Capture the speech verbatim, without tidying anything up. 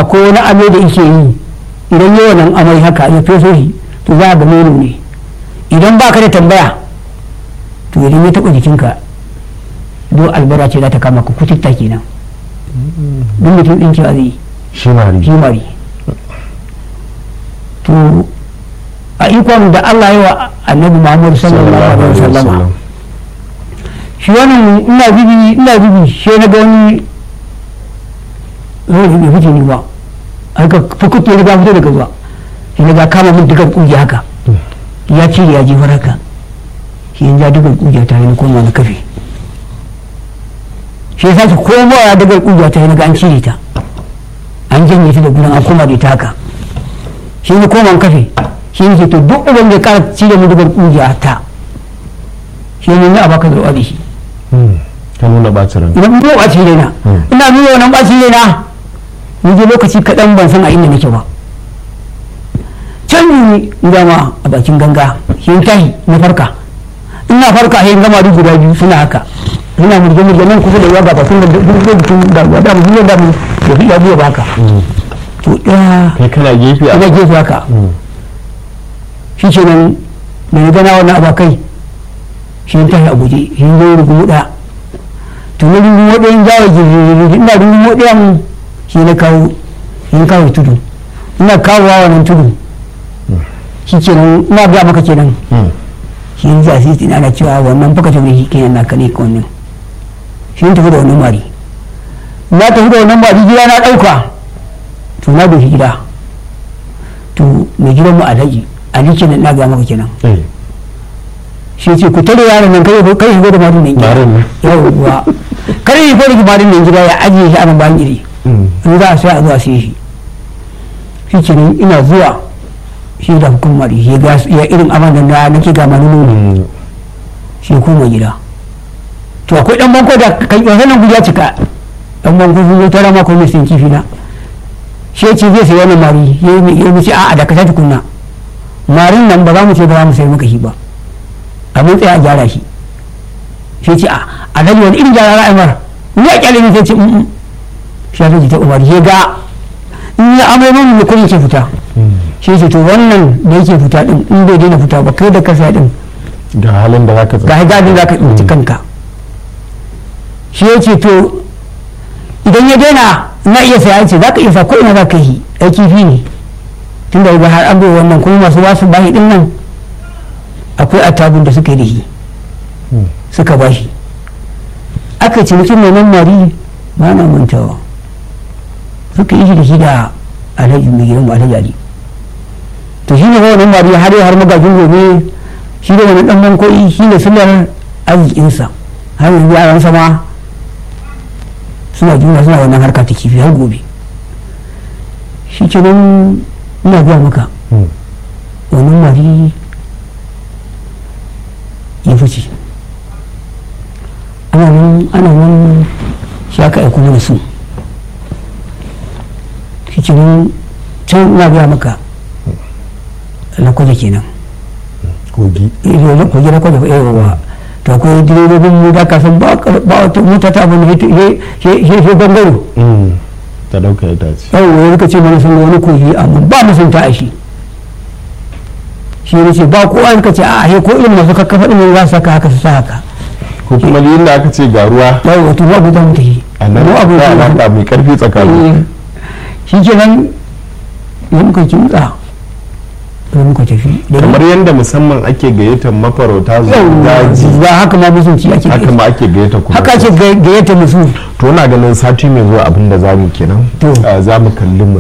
akwai wani amai da yake yi idan yi wannan amai haka ya feso shi to za a ga nono ne idan ba ka da tambaya to idan ya taɓa jikinka don albara ce za ta kama ka kututta kenan duk mutum ɗin cewa zai yi shi mari shi mari to a ikon da Allah yi wa annabi Muhammadu sallallahu alaihi wasallama shi wannan ina bibi ina bibi shi na ga wani zai bai fice ni ba aka fukuto riga fito daga zuwa shi na ga kama min dukan kugi haka ya cire ya jefar haka shi yanzu ya dukan kugi ta yi koma na kafe shi ya sake komawa daga kugi ta yi na ga an cire ta an janye ta da gudan an koma da ita haka shi ne koma kafe shi ne to duk uban da ya kara cire mu dukan kugi ta shi ne na abaka da wadi shi ka nuna bacin ran ina nuna bacin raina ina nuna wannan bacin raina ni je lokaci kaɗan ban san a inda nake ba can ni dama a bakin ganga shi tahi na farka ina farka sai gama duk guda biyu suna haka suna murje murje nan kusa da yawa ga bakin da duk da da mu da mu da fi yabuwa baka to ɗaya kai kana gefe a ina gefe haka shi ce nan da ni gana wannan abakai shi tahi a guje shi zai rubu da to na rubu ɗayan jawo jirgin ina rubu ɗayan shi na kawo shi kawo tudu ina kawo wa wannan tudu shi kenan ina ga maka kenan shi yanzu a sisi ana cewa wannan baka tafi shi kenan na kane ka wannan shi tafi da wannan mari na tafi da wannan mari gida na ɗauka to na doshi gida to mai gidan mu alhaji ali kenan na ga maka kenan shi ce ku tare yaron nan kai kai shigo da marin nan gida yawwa kare yi ko da marin nan gida ya ajiye shi a nan bayan gidi in za a sai a zuwa sai shi shi ke ina zuwa shi da hukumar ya ga ya irin aman da nake ga mani nono shi kuma gida to akwai dan banko da kai wannan guja cika dan banko sun tara ma ko mai sin kifi na shi ya ce zai sai wannan mari ya yi ce a'a da ka tafi kunna marin nan ba za mu ce ba za mu sai maka shi ba abin tsaya a gyara shi shi ce a a dalilin wani irin gyara ra'ayi mara ni a kyale ne sai ce shi ya ta umar ya ga in ya amai mun da kuɗi ke fita shi ce to wannan da yake fita din in bai daina fita ba kai da kasa din ga halin da zaka ga gadin zaka tsinci kanka shi ya ce to idan ya daina na iya saya ce zaka iya sa ko ina zaka yi ai kifi ne tun da har an bai wannan kuma masu basu bashi din nan akwai attabun da suka yi da shi suka bashi aka ce mutum mai nan mari ba na mantawa suka yi shi da shi da alhaji mai gidan mu alhaji ali to shi ne ba wannan mari har har magajin gobe shi da wani dan bankoyi shi ne sunar arzikinsa har yanzu yaran sama suna juna suna wannan harka ta kifi har gobe shi ke nan ina biya maka wannan mari ya fice ana nan ana nan shi aka aiko mana su shi ke nan can ina biya maka na kwaje kenan kogi kogi na kwaje ba yawa to akwai direbobin mu da kasan ba wata mota ta abu ne shi bangaro ta dauka ya dace yawa ya rika ce mana sun wani kogi amma ba mu sun ta a shi shi ne ce ba kowa rika ce a he ko irin masu kakkafa ɗin za su saka haka su sa haka ko kuma yin da aka ce ga ruwa yawa to babu da mutu shi a nan abu da alaƙa mai ƙarfi tsakanin shi ke nan ya muka kimtsa ya muka tafi kamar yadda musamman ake gayyatar mafarauta zuwa daji ba haka ma musunci ake haka ma ake gayyata kuma haka ake gayyata musu to na ganin sati mai zuwa abin da zamu kenan zamu kalli